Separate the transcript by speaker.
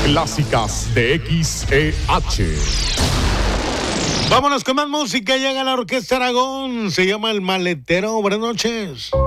Speaker 1: Clásicas de XEH.
Speaker 2: Vámonos con más música. Llega la Orquesta Aragón. Se llama El Maletero. Buenas noches.